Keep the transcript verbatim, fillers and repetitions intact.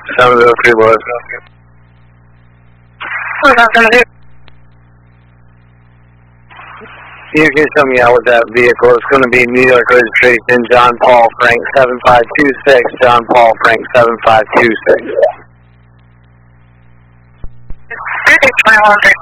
seven oh three was. You can show me out with that vehicle. It's going to be New York registration, John Paul Frank seven five two six, John Paul Frank seven five two six. twenty-one